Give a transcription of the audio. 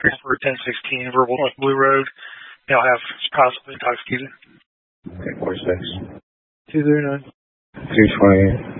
for 1016 Verbal North Blue Road. They'll have possibly intoxicated. Okay, 46. 209. 228.